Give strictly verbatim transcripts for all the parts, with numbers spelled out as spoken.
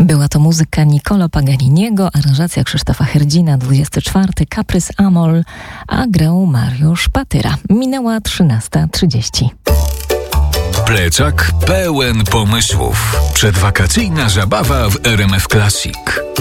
Była to muzyka Niccolo Paganiniego, aranżacja Krzysztofa Herdzina, dwudziesty czwarty, kaprys A-moll, a grał Mariusz Patyra. Minęła trzynasta trzydzieści. Plecak pełen pomysłów. Przedwakacyjna zabawa w R M F Classic.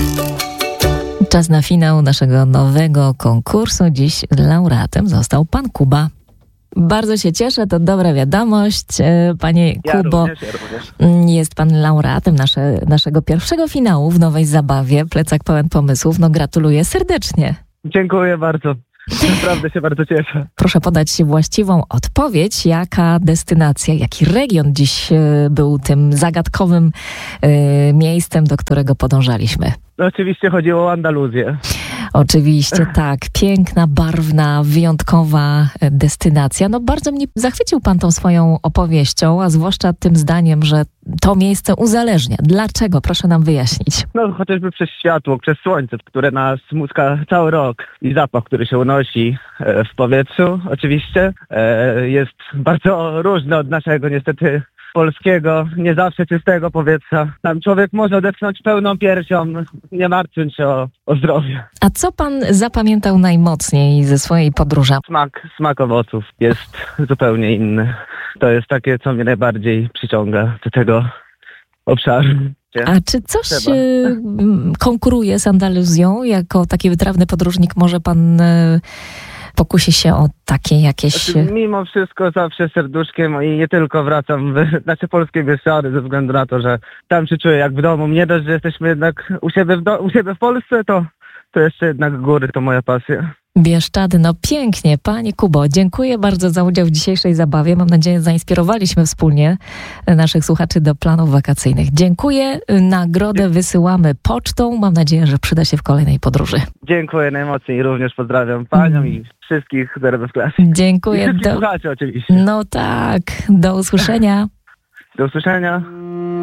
Czas na finał naszego nowego konkursu. Dziś laureatem został pan Kuba. Bardzo się cieszę, to dobra wiadomość. Panie Ja Kubo, również, ja również. jest pan laureatem nasze, naszego pierwszego finału w nowej zabawie. Plecak pełen pomysłów. No gratuluję serdecznie. Dziękuję bardzo. Naprawdę się bardzo cieszę. Proszę podać właściwą odpowiedź. Jaka destynacja, jaki region dziś e, był tym zagadkowym e, miejscem, do którego podążaliśmy? No, oczywiście chodziło o Andaluzję. Oczywiście tak. Piękna, barwna, wyjątkowa e, destynacja. No bardzo mnie zachwycił pan tą swoją opowieścią, a zwłaszcza tym zdaniem, że to miejsce uzależnia. Dlaczego? Proszę nam wyjaśnić. No chociażby przez światło, przez słońce, które nas muska cały rok i zapach, który się unosi e, w powietrzu oczywiście e, jest bardzo różny od naszego niestety polskiego, nie zawsze czystego powietrza. Tam człowiek może odetchnąć pełną piersią, nie martwiąc się o, o zdrowie. A co pan zapamiętał najmocniej ze swojej podróży? Smak, smak owoców jest zupełnie inny. To jest takie, co mnie najbardziej przyciąga do tego obszaru. A czy coś Trzeba. e, konkuruje z Andaluzją? Jako taki wytrawny podróżnik może pan e, pokusi się o takie jakieś... Znaczy, mimo wszystko zawsze serduszkiem i nie tylko wracam w nasze polskie Bieszczady ze względu na to, że tam się czuję jak w domu. Nie dość, że jesteśmy jednak u siebie w, do, u siebie w Polsce, to, to jeszcze jednak góry to moja pasja. Bieszczady, no pięknie. Panie Kubo, dziękuję bardzo za udział w dzisiejszej zabawie. Mam nadzieję, zainspirowaliśmy wspólnie naszych słuchaczy do planów wakacyjnych. Dziękuję. Nagrodę wysyłamy pocztą. Mam nadzieję, że przyda się w kolejnej podróży. Dziękuję najmocniej i również pozdrawiam panią i wszystkich z R M F Classic. Dziękuję. I wszystkich Do... słuchaczy oczywiście. No tak. Do usłyszenia. Do usłyszenia.